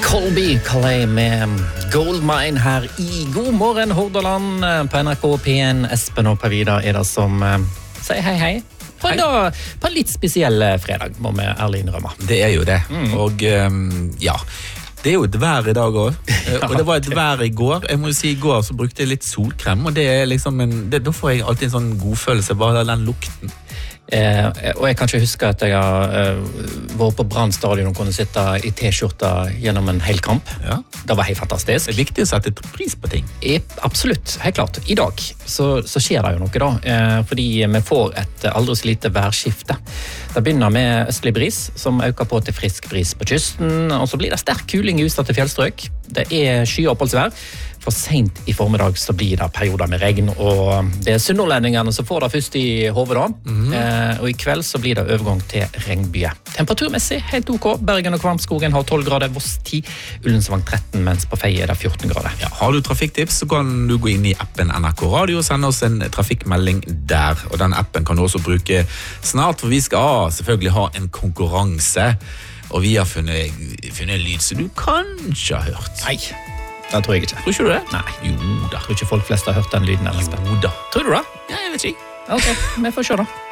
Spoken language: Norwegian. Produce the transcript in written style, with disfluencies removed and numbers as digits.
Colby Calais med Goldmine her I God morgen Hordaland på NRK P1. Espen og Pavida det som sier hei. På en litt spesiell fredag, må vi ærlig innrømme. Det jo det. Og ja, det jo et vær I dag også. Og det var et vær I går. Jeg må jo si I går så brukte jeg litt solkrem, og det liksom da får jeg alltid en sånn godfølelse, bare den lukten. Og jeg kan ikke huske at jeg har vært på Brann stadion og kunne sitte I T-skjorta gjennom en hel kamp. Ja. Det var helt fantastisk. Det viktig å sette pris på ting. Absolutt, helt klart. I dag så skjer det jo noe da, fordi vi får et aldri så lite værskifte. Det begynner med østlig bris, som øker på til frisk bris på kysten, og så blir det sterk kuling I utsatte fjellstrøk. Det sky- og oppholdsvær. For sent I formiddag så blir det perioder med regn, og det sunnhordlendingene som får det først I hovedet da. Og I kveld så blir det overgang til regnbye. Temperaturmessig helt ok. Bergen og Kvamskogen har 12 grader, Voss 10, Ullensvang 13, mens på Feie det 14 grader. Ja, har du trafikktips, så kan du gå inn I appen NRK Radio og sende oss en trafikkmelding der. Og den appen kan du også bruke snart, for vi skal selvfølgelig ha en konkurranse. Og vi har funnet en lyd som du kanskje har hørt. Nei, det tror jeg ikke. Tror ikke du det? Nei. Jo da. Jeg tror ikke folk flest har hørt den lyden. Jo da. Tror du det? Ja, jeg vet ikke. Ok, vi får se da.